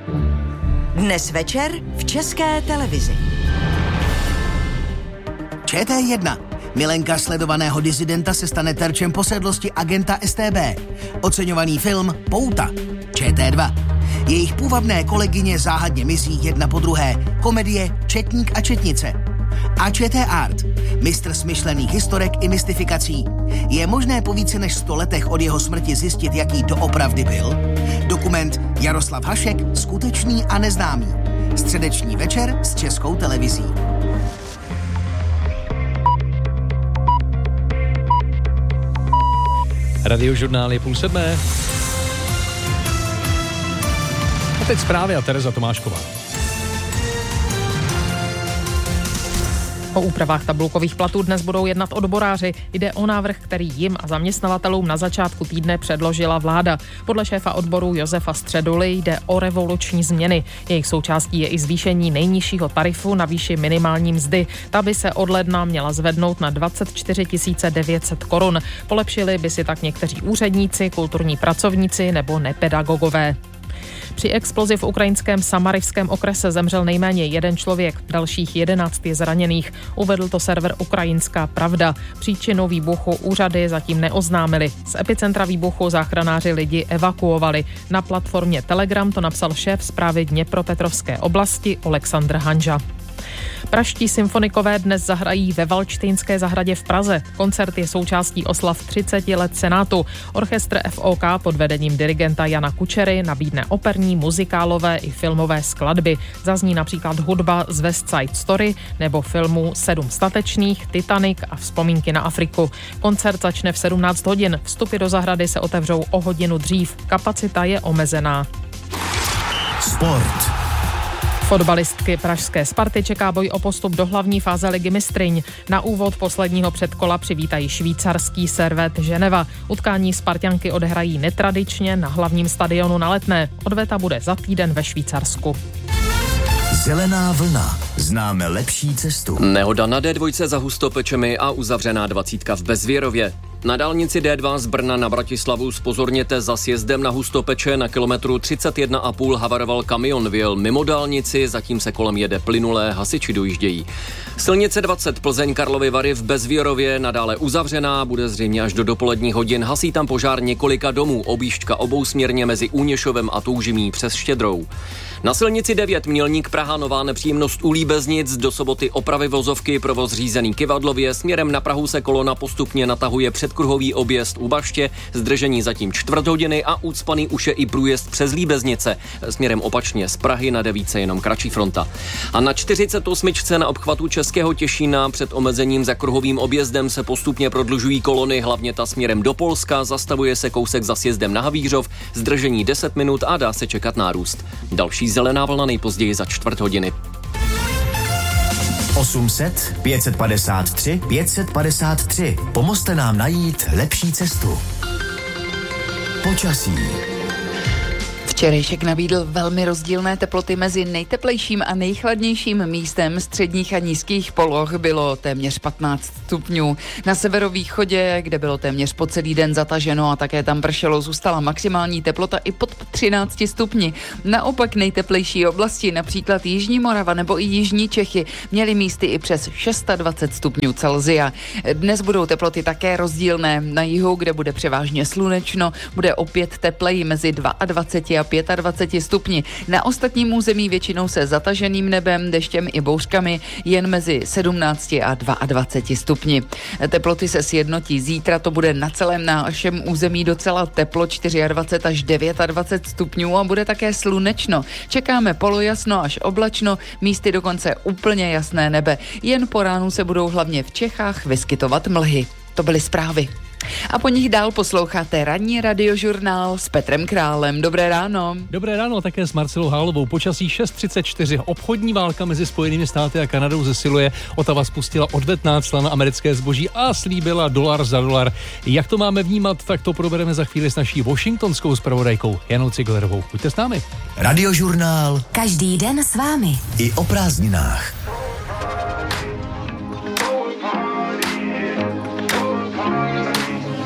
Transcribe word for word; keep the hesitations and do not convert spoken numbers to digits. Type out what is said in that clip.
Dnes večer v České televizi. Č T jedna. Milenka sledovaného disidenta se stane terčem posedlosti agenta S T B. Oceňovaný film Pouta. Č T dva. Jejich půvabné kolegyně záhadně mizí jedna po druhé. Komedie Četník a četnice. A Č T Art. Mistr smyšlených historek i mystifikací. Je možné po více než sto letech od jeho smrti zjistit, jaký doopravdy byl? Dokument Jaroslav Hašek, skutečný a neznámý. Středeční večer s Českou televizí. Radiožurnál je půl sedmé. A teď zprávy a Tereza Tomášková. O úpravách tabulkových platů dnes budou jednat odboráři. Jde o návrh, který jim a zaměstnavatelům na začátku týdne předložila vláda. Podle šéfa odboru Josefa Středuly jde o revoluční změny. Jejich součástí je i zvýšení nejnižšího tarifu na výši minimální mzdy. Ta by se od ledna měla zvednout na dvacet čtyři tisíc devět set korun. Polepšili by si tak někteří úředníci, kulturní pracovníci nebo nepedagogové. Při explozi v ukrajinském Samarivském okrese zemřel nejméně jeden člověk, dalších jedenáct je zraněných. Uvedl to server Ukrajinská pravda. Příčinu výbuchu úřady zatím neoznámili. Z epicentra výbuchu záchranáři lidi evakuovali. Na platformě Telegram to napsal šéf zprávy Dněpropetrovské oblasti Oleksandr Hanža. Pražští symfonikové dnes zahrají ve Valštejnské zahradě v Praze. Koncert je součástí oslav třicet let Senátu. Orchestr F O K pod vedením dirigenta Jana Kučery nabídne operní, muzikálové i filmové skladby. Zazní například hudba z West Side Story nebo filmu Sedm statečných, Titanic a Vzpomínky na Afriku. Koncert začne v sedmnáct hodin. Vstupy do zahrady se otevřou o hodinu dřív. Kapacita je omezená. Sport. Fotbalistky pražské Sparty čeká boj o postup do hlavní fáze Ligy mistryň. Na úvod posledního předkola přivítají švýcarský Servette Ženeva. Utkání Sparťanky odehrají netradičně na hlavním stadionu na Letné. Odveta bude za týden ve Švýcarsku. Zelená vlna. Známe lepší cestu. Nehoda na D dva za Hustopečemi a uzavřená dvacítka v Bezvěrově. Na dálnici D dva z Brna na Bratislavu zpozorněte za sjezdem na Hustopeče. Na kilometru třicet jedna a půl havaroval kamion, vyjel mimo dálnici, zatím se kolem jede plynulé, hasiči dojíždějí. Silnice dvacet Plzeň Karlovy Vary v Bezvěrově nadále uzavřená, bude zřejmě až do dopoledních hodin. Hasí tam požár několika domů, objížďka obousměrně mezi Úněšovem a Toužimí přes Štědrou. Na silnici devět Mělník Praha nová nepříjemnost u Líbeznic, do soboty opravy vozovky, provoz řízený Kyvadlově, směrem na Prahu se kolona postupně natahuje předkruhový objezd u Baště, zdržení zatím čtvrt hodiny a ucpaný už je i průjezd přes Líbeznice, směrem opačně z Prahy na devíce jenom kratší fronta. A na čtyřicet osm na obchvatu Českého Těšína před omezením za kruhovým objezdem se postupně prodlužují kolony, hlavně ta směrem do Polska, zastavuje se kousek za sjezdem na Havířov, zdržení deset minut a dá se čekat nárůst. Další zelená vlna nejpozději za čtvrt hodiny. osm set, pět set padesát tři, pět set padesát tři. Pomozte nám najít lepší cestu. Počasí. Včerejšek nabídl velmi rozdílné teploty mezi nejteplejším a nejchladnějším místem středních a nízkých poloh bylo téměř patnáct stupňů. Na severovýchodě, kde bylo téměř po celý den zataženo a také tam pršelo, zůstala maximální teplota i pod třináct stupni. Naopak nejteplejší oblasti, například Jižní Morava nebo i Jižní Čechy, měly místy i přes dvacet šest stupňů Celsia. Dnes budou teploty také rozdílné. Na jihu, kde bude převážně slunečno, bude opět tepleji mezi dvacet dva a dvacet pět stupni. Na ostatním území většinou se zataženým nebem, deštěm i bouřkami jen mezi sedmnáct a dvacet dva stupni. Teploty se sjednotí. Zítra to bude na celém našem území docela teplo, dvacet čtyři až dvacet devět stupňů a bude také slunečno. Čekáme polojasno až oblačno, místy dokonce úplně jasné nebe. Jen po ránu se budou hlavně v Čechách vyskytovat mlhy. To byly zprávy. A po nich dál posloucháte ranní radiožurnál s Petrem Králem. Dobré ráno. Dobré ráno také s Marcelou Hálovou. Počasí šest třicet čtyři. Obchodní válka mezi Spojenými státy a Kanadou zesiluje. Otava spustila odvetná cla na americké zboží a slíbila dolar za dolar. Jak to máme vnímat, tak to probereme za chvíli s naší washingtonskou zpravodajkou Janou Ciglerovou. Buďte s námi. Radiožurnál. Každý den s vámi. I o prázdninách.